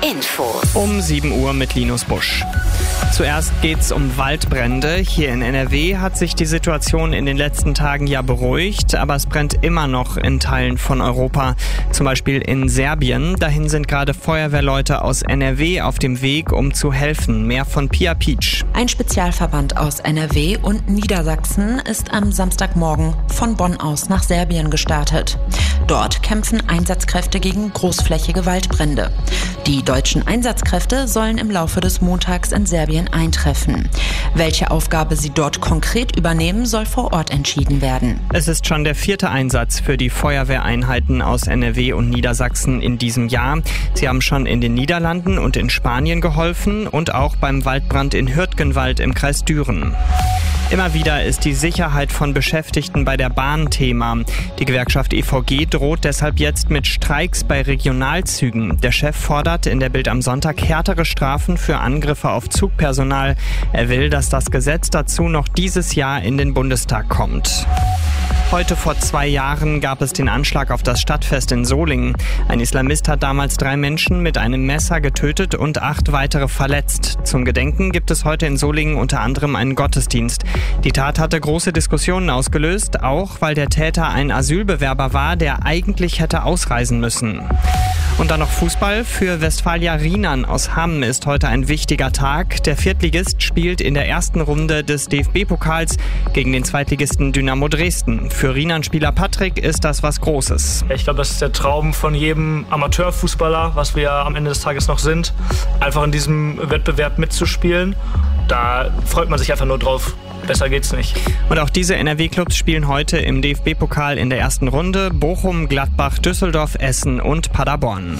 Infos. Um 7 Uhr mit Linus Busch. Zuerst geht's um Waldbrände. Hier in NRW hat sich die Situation in den letzten Tagen ja beruhigt, aber es brennt immer noch in Teilen von Europa. Zum Beispiel in Serbien. Dahin sind gerade Feuerwehrleute aus NRW auf dem Weg, um zu helfen. Mehr von Pia Pietsch. Ein Spezialverband aus NRW und Niedersachsen ist am Samstagmorgen von Bonn aus nach Serbien gestartet. Dort kämpfen Einsatzkräfte gegen großflächige Waldbrände. Die deutschen Einsatzkräfte sollen im Laufe des Montags in Serbien eintreffen. Welche Aufgabe sie dort konkret übernehmen, soll vor Ort entschieden werden. Es ist schon der 4. Einsatz für die Feuerwehreinheiten aus NRW und Niedersachsen in diesem Jahr. Sie haben schon in den Niederlanden und in Spanien geholfen und auch beim Waldbrand in Hürtgenwald im Kreis Düren. Immer wieder ist die Sicherheit von Beschäftigten bei der Bahn Thema. Die Gewerkschaft EVG droht deshalb jetzt mit Streiks bei Regionalzügen. Der Chef fordert in der Bild am Sonntag härtere Strafen für Angriffe auf Zugpersonal. Er will, dass das Gesetz dazu noch dieses Jahr in den Bundestag kommt. Heute vor 2 Jahren gab es den Anschlag auf das Stadtfest in Solingen. Ein Islamist hat damals 3 Menschen mit einem Messer getötet und 8 weitere verletzt. Zum Gedenken gibt es heute in Solingen unter anderem einen Gottesdienst. Die Tat hatte große Diskussionen ausgelöst, auch weil der Täter ein Asylbewerber war, der eigentlich hätte ausreisen müssen. Und dann noch Fußball. Für Westfalia Rienan aus Hamm ist heute ein wichtiger Tag. Der Viertligist spielt in der ersten Runde des DFB-Pokals gegen den Zweitligisten Dynamo Dresden. Für Rienan-Spieler Patrick ist das was Großes. Ich glaube, das ist der Traum von jedem Amateurfußballer, was wir am Ende des Tages noch sind, einfach in diesem Wettbewerb mitzuspielen. Da freut man sich einfach nur drauf. Besser geht's nicht. Und auch diese NRW-Clubs spielen heute im DFB-Pokal in der ersten Runde. Bochum, Gladbach, Düsseldorf, Essen und Paderborn.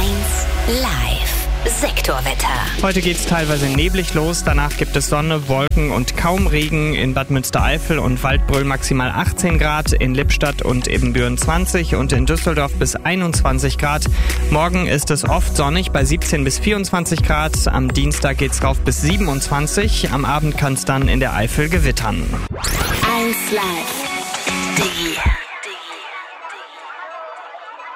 1 Live. Sektorwetter. Heute geht's teilweise neblig los, danach gibt es Sonne, Wolken und kaum Regen. In Bad Münstereifel und Waldbröl maximal 18 Grad, in Lippstadt und Ibbenbüren 20 und in Düsseldorf bis 21 Grad. Morgen ist es oft sonnig bei 17 bis 24 Grad. Am Dienstag geht's rauf bis 27. Am Abend kann's dann in der Eifel gewittern. 1 Live.